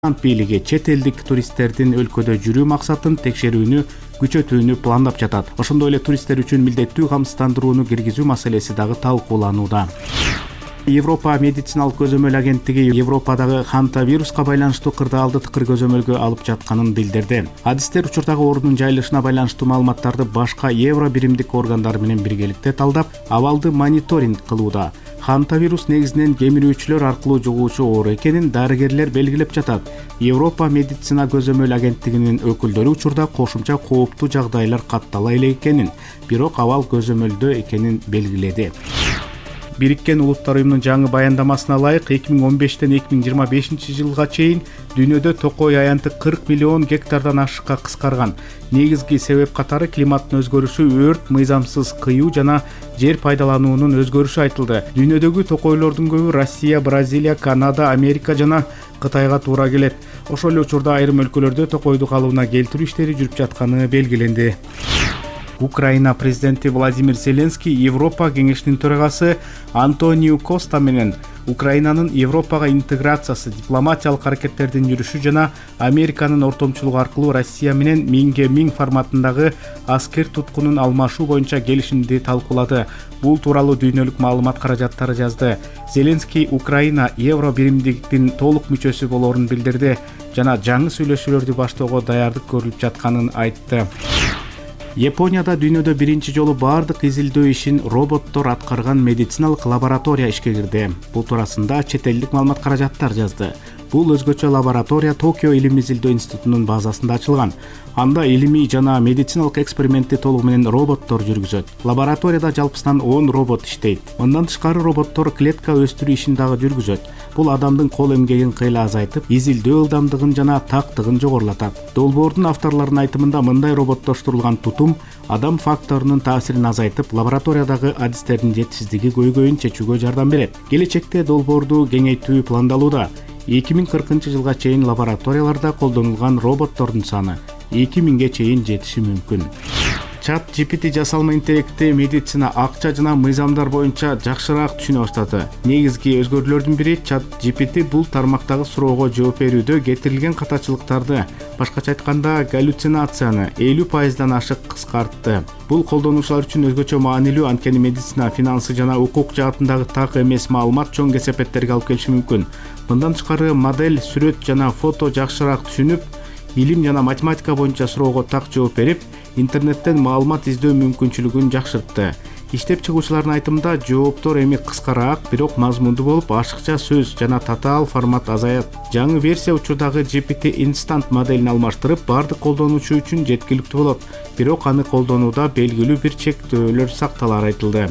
бийлиги чет элдик туристтердин өлкөдө жүрүү максатын текшерүүнү күчөтүүнү пландап жатат. Ошондой эле туристтер үчүн милдеттүү камсыздандырууну киргизүү маселеси дагы талкууланууда. Европа медициналык көзөмөл агенттиги Европадагы хантавируска байланыштуу кырдаалды тыкыр көзөмөлгө алып жатканын билдирди. Адистер учурдагы оорунун жайылышына байланыштуу маалыматтарды башка евро биримдик органдар менен биргеликте талдап, абалды мониторинг кылууда. Хантавирус негизинен кемирүүчүлөр аркылуу жугуучу оору экенин дарыгерлер белгилеп жатат. Европа медицина көзөмөл агенттигинин өкүлдөрү учурда кошумча кооптуу жагдайлар каттала элек экенин, бирок абал көзөмөлдө экенин белгиледи. Бириккен Улуттар уюмунун жаңы баяндамасына ылайык 2015-тен 2025 жылга чейин дүйнөдө токой аянты 40 миллион гектардан ашыкка кыскарган. Негизги себеп катары климаттын өзгөрүшү, өрт, мыйзамсыз кыюу жана жер пайдалануунун өзгөрүшү айтылды. Дүйнөдөгү токойлордун көбү Россия, Бразилия, Канада, Америка жана Кытайга туура келет. Ошол эле учурда айрым өлкөлөрдө токойду калыбына келтирүү иштери жүрүп жатканы белгиленди. Украина президенти Владимир Зеленский Европа кеңешинин төрагасы Антонио Коста менен Украинанын Европага интеграциясы, дипломатиялык аракеттердин жүрүшү жана Американын ортомчулугу аркылуу Россия менен 1000 форматындагы аскер туткунун алмашуу боюнча келишимди талкуулады. Бул тууралуу дүйнөлүк маалымат каражаттары жазды. Зеленский Украина евро биримдиктин толук мүчөсү болоорун билдирди жана жаңы сүйлөшүүлөрдү баштоого даярдык көрүлүп жатканын айтты. Японияда дүйнөдө биринчи жолу бардык изилдөө ишин роботтор аткарган медициналык лаборатория ишке кирди. Бул туурасында чет элдик маалымат каражаттар жазды. Бул өзгөчө лаборатория Токио илим изилдөө институтунун базасында ачылган. Анда илимий жана медициналык экспериментти толугу менен роботтор жүргүзөт. Лабораторияда жалпысынан 10 робот иштейт. Мындан тышкары роботтор клетка өстүрүү ишин дагы жүргүзөт. Бул адамдын кол эмгегин кыйла азайтып, изилдөө ылдамдыгын жана тактыгын жогорулатат. Долбоордун авторлорунун айтымында мындай роботтоштурулган тутум адам факторунун таасирин азайтып, лабораториядагы адистердин жетишсиздиги көйгөйүн чечүүгө жардам берет. Келечекте долбоорду кеңейтүү пландалууда. 2040 жылга чейин лабораторияларда колдонулган роботтордун саны 2000ге чейин жетиши мүмкүн. Чат GPT жасалма интеллекти медицина, акча жана мыйзамдар боюнча жакшыраак түшүнө баштады. Негизги өзгөрүүлөрдүн бири чат GPT бул тармактагы суроого жооп берүүдө кетирилген катачылыктарды, башкача айтканда галлюцинацияны 50%дан ашык кыскартты. Бул колдонуучулар үчүн өзгөчө маанилүү, анткени медицина, финансы жана укук жаатындагы так эмес маалымат чоң кесепеттерге алып келиши мүмкүн. Мындан тышкары модель сүрөт жана фото жакшыраак түшүнүп, илим жана математика боюнча суроого так жооп берип, интернеттен маалымат издөө мүмкүнчүлүгүн жакшыртты. Иштеп чыгуучулардын айтымында жооптор эми кыскараак, бирок мазмундуу болуп, ашыкча сөз жана татаал формат азаят. Жаңы версия учурдагы GPT Instant моделин алмаштырып, бардык колдонуучу үчүн жеткиликтүү болот, бирок аны колдонууда белгилүү бир чектөөлөр сакталары айтылды.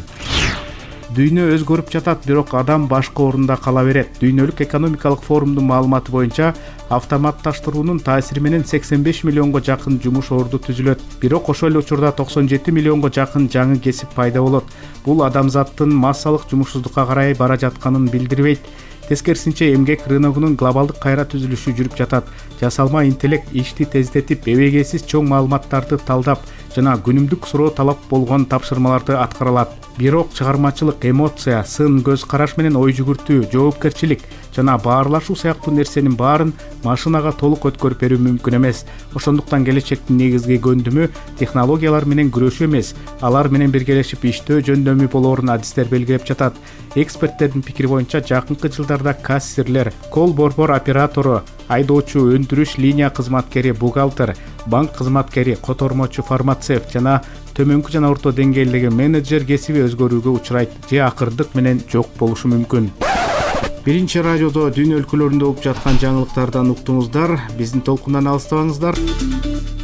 Дүйнө өзгөрүп жатат, бирок адам башка орунда кала берет. Дүйнөлүк экономикалык форумдун маалыматы боюнча автоматташтыруунун таасири менен 85 миллионго жакын жумуш орду түзүлөт. Бирок ошол эле учурда 97 миллионго жакын жаңы кесип пайда болот. Бул адамзаттын массалык жумушсуздукка карай бара жатканын билдирбейт. Тескерисинче эмгек рыногунун глобалдык кайра түзүлүшү жүрүп жатат. Жасалма интеллект ишти тездетип, эбегейсиз чоң маалыматтарды талдап жана күнүмдүк суроо талап болгон тапшырмаларды аткара алат. Бирок чыгармачылык, эмоция, сын көз караш менен ой жүгүртүү, жоопкерчилик жана баарлашуу сыяктуу нерсенин баарын машинага толук өткөрүп берүү мүмкүн эмес. Ошондуктан келечектин негизги көндүмү технологиялар менен күрөшүү эмес, алар менен биргелешип иштөө жөндөмү болоорун адистер белгилеп жатат. Эксперттердин пикири боюнча жакынкы жылдарда кассирлер, кол борбор оператору, айдоочу, өндүрүш линия кызматкери, бухгалтер, банк кызматкери, котормочу, фармацевт жана төмөнкү жана орто деңгээлдеги менеджер кесиби өзгөрүүгө учурайт же акырдык менен жок болушу мүмкүн. Биринчи радиодо дүйнө өлкөлөрүндө болуп жаткан жаңылыктардан уктуңуздар. Биздин толкундан алыстабаңыздар.